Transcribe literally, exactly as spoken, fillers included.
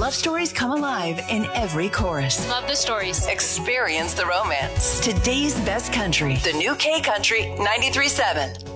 love stories come alive in every chorus. Love the stories. Experience the romance. Today's best country. The new K Country ninety-three point seven.